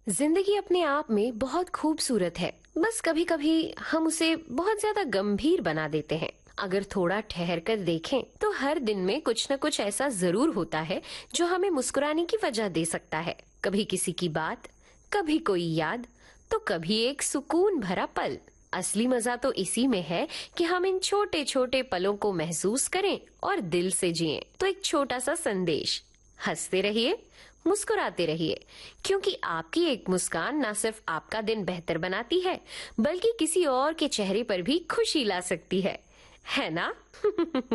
जिंदगी अपने आप में बहुत खूबसूरत है। बस कभी कभी हम उसे बहुत ज्यादा गंभीर बना देते हैं। अगर थोड़ा ठहर कर देखें तो हर दिन में कुछ न कुछ ऐसा जरूर होता है जो हमें मुस्कुराने की वजह दे सकता है। कभी किसी की बात, कभी कोई याद, तो कभी एक सुकून भरा पल। असली मजा तो इसी में है कि हम इन छोटे छोटे पलों को महसूस करें और दिल से जिएं। तो एक छोटा सा संदेश, हंसते रहिए, मुस्कुराते रहिए, क्योंकि आपकी एक मुस्कान ना सिर्फ आपका दिन बेहतर बनाती है, बल्कि किसी और के चेहरे पर भी खुशी ला सकती है ना?